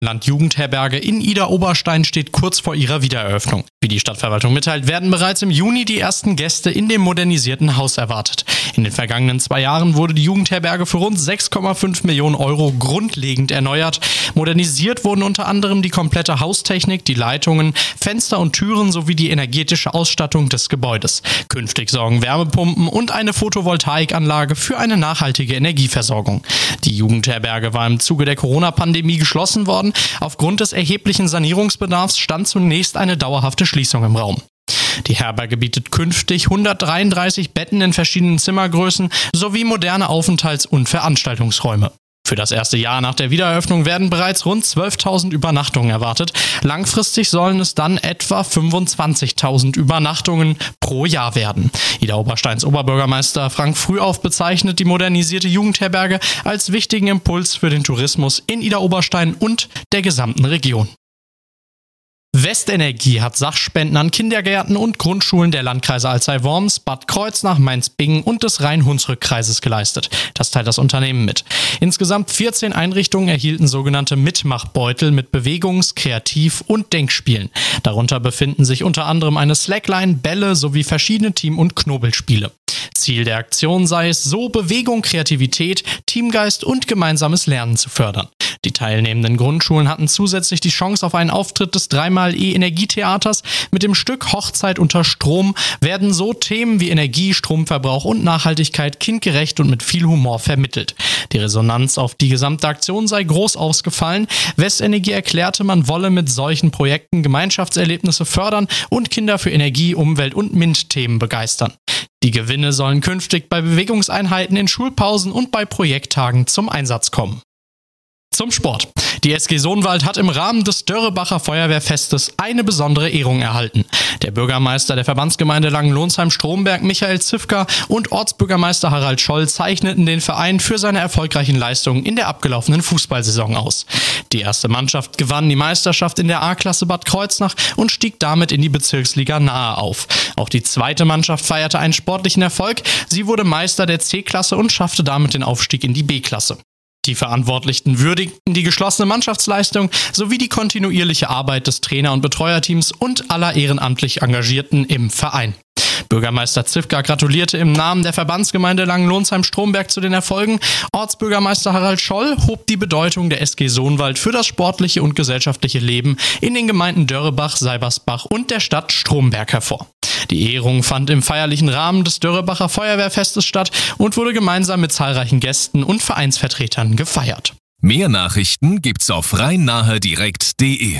Landjugendherberge in Idar-Oberstein steht kurz vor ihrer Wiedereröffnung. Wie die Stadtverwaltung mitteilt, werden bereits im Juni die ersten Gäste in dem modernisierten Haus erwartet. In den vergangenen 2 Jahren wurde die Jugendherberge für rund 6,5 Millionen Euro grundlegend erneuert. Modernisiert wurden unter anderem die komplette Haustechnik, die Leitungen, Fenster und Türen sowie die energetische Ausstattung des Gebäudes. Künftig sorgen Wärmepumpen und eine Photovoltaikanlage für eine nachhaltige Energieversorgung. Die Jugendherberge war im Zuge der Corona-Pandemie geschlossen worden. Aufgrund des erheblichen Sanierungsbedarfs stand zunächst eine dauerhafte Schließung im Raum. Die Herberge bietet künftig 133 Betten in verschiedenen Zimmergrößen sowie moderne Aufenthalts- und Veranstaltungsräume. Für das erste Jahr nach der Wiedereröffnung werden bereits rund 12.000 Übernachtungen erwartet. Langfristig sollen es dann etwa 25.000 Übernachtungen pro Jahr werden. Idar-Obersteins Oberbürgermeister Frank Frühauf bezeichnet die modernisierte Jugendherberge als wichtigen Impuls für den Tourismus in Idar-Oberstein und der gesamten Region. Westenergie hat Sachspenden an Kindergärten und Grundschulen der Landkreise Alzey-Worms, Bad Kreuznach, Mainz-Bingen und des Rhein-Hunsrück-Kreises geleistet. Das teilt das Unternehmen mit. Insgesamt 14 Einrichtungen erhielten sogenannte Mitmachbeutel mit Bewegungs-, Kreativ- und Denkspielen. Darunter befinden sich unter anderem eine Slackline, Bälle sowie verschiedene Team- und Knobelspiele. Ziel der Aktion sei es, so Bewegung, Kreativität, Teamgeist und gemeinsames Lernen zu fördern. Die teilnehmenden Grundschulen hatten zusätzlich die Chance auf einen Auftritt des 3xE-Energietheaters. Mit dem Stück Hochzeit unter Strom werden so Themen wie Energie, Stromverbrauch und Nachhaltigkeit kindgerecht und mit viel Humor vermittelt. Die Resonanz auf die gesamte Aktion sei groß ausgefallen. Westenergie erklärte, man wolle mit solchen Projekten Gemeinschaftserlebnisse fördern und Kinder für Energie, Umwelt und MINT-Themen begeistern. Die Gewinne sollen künftig bei Bewegungseinheiten in Schulpausen und bei Projekttagen zum Einsatz kommen. Zum Sport. Die SG Sohnwald hat im Rahmen des Dörrebacher Feuerwehrfestes eine besondere Ehrung erhalten. Der Bürgermeister der Verbandsgemeinde Langenlonsheim-Stromberg, Michael Zifka, und Ortsbürgermeister Harald Scholl zeichneten den Verein für seine erfolgreichen Leistungen in der abgelaufenen Fußballsaison aus. Die erste Mannschaft gewann die Meisterschaft in der A-Klasse Bad Kreuznach und stieg damit in die Bezirksliga nahe auf. Auch die zweite Mannschaft feierte einen sportlichen Erfolg. Sie wurde Meister der C-Klasse und schaffte damit den Aufstieg in die B-Klasse. Die Verantwortlichen würdigten die geschlossene Mannschaftsleistung sowie die kontinuierliche Arbeit des Trainer- und Betreuerteams und aller ehrenamtlich Engagierten im Verein. Bürgermeister Zifka gratulierte im Namen der Verbandsgemeinde Langenlonsheim-Stromberg zu den Erfolgen. Ortsbürgermeister Harald Scholl hob die Bedeutung der SG Sohnwald für das sportliche und gesellschaftliche Leben in den Gemeinden Dörrebach, Seibersbach und der Stadt Stromberg hervor. Die Ehrung fand im feierlichen Rahmen des Dörrebacher Feuerwehrfestes statt und wurde gemeinsam mit zahlreichen Gästen und Vereinsvertretern gefeiert. Mehr Nachrichten gibt's auf rhein-nahe-direkt.de.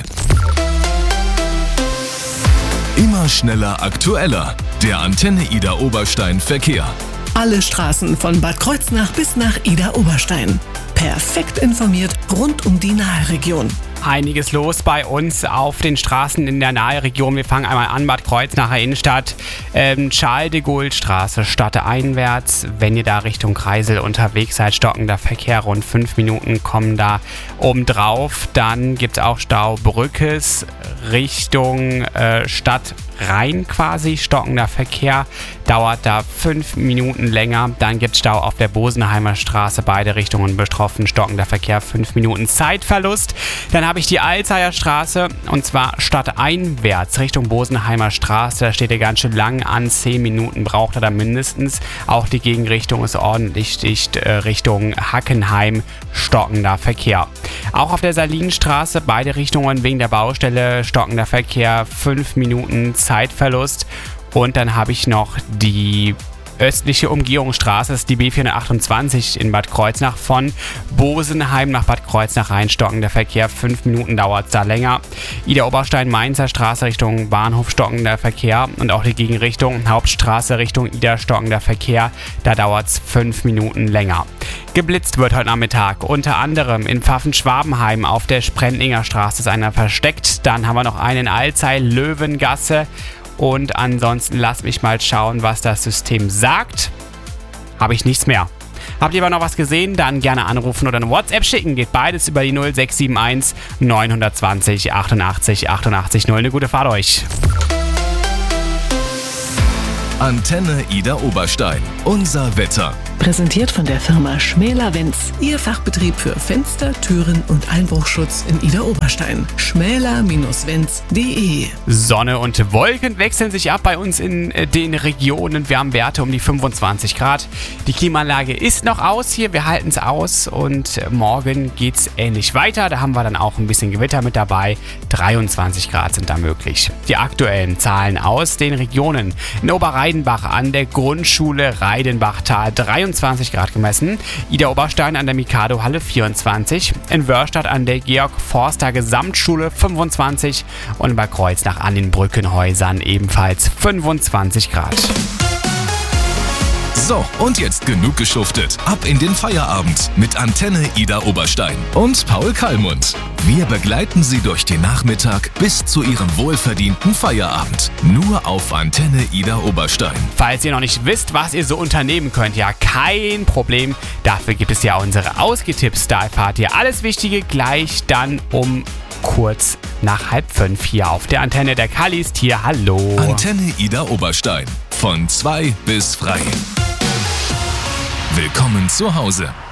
Immer schneller, aktueller. Der Antenne Idar-Oberstein Verkehr. Alle Straßen von Bad Kreuznach bis nach Idar-Oberstein. Perfekt informiert rund um die Naheregion. Einiges los bei uns auf den Straßen in der Naheregion. Wir fangen einmal an, Bad Kreuznacher Innenstadt, Charles-de-Gaulle-Straße, stadteinwärts. Wenn ihr da Richtung Kreisel unterwegs seid, stockender Verkehr, rund 5 Minuten kommen da obendrauf. Dann gibt es auch Stau Brückes Richtung Stadt Rhein quasi, stockender Verkehr, dauert da 5 Minuten länger. Dann gibt es Stau auf der Bosenheimer Straße, beide Richtungen betroffen, stockender Verkehr, 5 Minuten Zeitverlust. Dann habe ich die Alzeyer Straße und zwar stadteinwärts Richtung Bosenheimer Straße, da steht ihr ganz schön lang an, 10 Minuten braucht er da mindestens. Auch die Gegenrichtung ist ordentlich dicht, Richtung Hackenheim, stockender Verkehr. Auch auf der Salinstraße, beide Richtungen wegen der Baustelle, stockender Verkehr, 5 Minuten Zeitverlust. Und dann habe ich noch die östliche Umgehungsstraße, das ist die B428 in Bad Kreuznach, von Bosenheim nach Bad Kreuznach rein, stockender Verkehr, 5 Minuten dauert es da länger. Idar-Oberstein-Mainzer Straße Richtung Bahnhof, stockender Verkehr, und auch die Gegenrichtung Hauptstraße Richtung Idar, stockender Verkehr, da dauert es 5 Minuten länger. Geblitzt wird heute Nachmittag, unter anderem in Pfaffen-Schwabenheim auf der Sprendlinger Straße ist einer versteckt, dann haben wir noch einen in Alzey, Löwengasse. Und ansonsten lasst mich mal schauen, was das System sagt. Habe ich nichts mehr. Habt ihr aber noch was gesehen? Dann gerne anrufen oder eine WhatsApp schicken. Geht beides über die 0671 920 88 88 0. Eine gute Fahrt euch. Antenne Idar-Oberstein. Unser Wetter. Präsentiert von der Firma Schmäler-Wenz, Ihr Fachbetrieb für Fenster, Türen und Einbruchschutz in Idar-Oberstein. schmäler-wenz.de. Sonne und Wolken wechseln sich ab bei uns in den Regionen. Wir haben Werte um die 25 Grad. Die Klimaanlage ist noch aus hier, wir halten es aus und morgen geht es ähnlich weiter. Da haben wir dann auch ein bisschen Gewitter mit dabei. 23 Grad sind da möglich. Die aktuellen Zahlen aus den Regionen. In Oberreidenbach an der Grundschule Reidenbachtal 23 Grad gemessen. Idar-Oberstein an der Mikado-Halle 24. In Wörstadt an der Georg-Forster Gesamtschule 25. Und bei Kreuznach an den Brückenhäusern ebenfalls 25 Grad. So, und jetzt genug geschuftet. Ab in den Feierabend mit Antenne Idar-Oberstein und Paul Kallmund. Wir begleiten Sie durch den Nachmittag bis zu Ihrem wohlverdienten Feierabend. Nur auf Antenne Idar-Oberstein. Falls ihr noch nicht wisst, was ihr so unternehmen könnt, ja, kein Problem. Dafür gibt es ja unsere Ausgetipps. Da erfahrt ihr alles Wichtige gleich dann um kurz nach 4:30 hier auf der Antenne. Der Kalli ist hier. Hallo. Antenne Idar-Oberstein. Von 2 bis frei. Willkommen zu Hause.